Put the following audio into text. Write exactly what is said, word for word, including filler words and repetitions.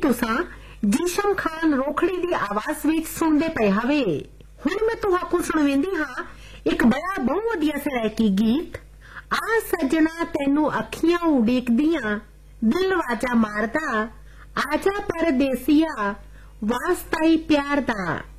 तुसां जीशम खान रोखड़ी दी आवाज विच सुनदे पए हवे। हुण मैं तुहाकू सुणवेंदी हां एक बड़ा बहुत वधिया सरायकी गीत। आ सजना तैनू अखियां उड़ीकदियां दिल वाजा मारदा, आजा परदेसिया वास्ता ही प्यार दा।